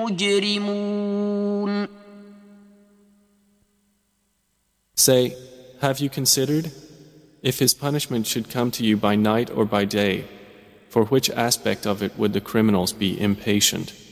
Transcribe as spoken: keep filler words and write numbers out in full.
مجرمون. Say, have you considered? If his punishment should come to you by night or by day, for which aspect of it would the criminals be impatient?